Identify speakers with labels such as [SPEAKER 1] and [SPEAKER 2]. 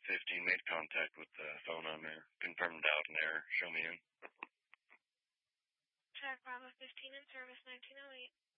[SPEAKER 1] 15 made contact with the phone on there. Confirmed out in error. Show me in.
[SPEAKER 2] Track Bravo 15 in service 1908.